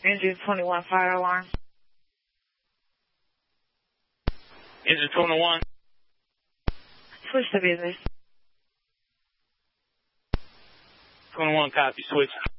Engine 21 fire alarm. Engine 21. Switch to business. 21 copy, switch.